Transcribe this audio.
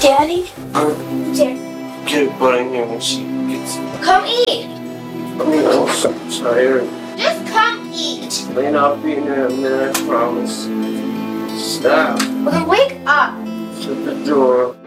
Daddy? Get it butt in here when she gets it. Come eat. I'm so tired. Just come eat. Lane, I'll be in there in a minute, I promise. Stop. Well, then wake up. Shut the door.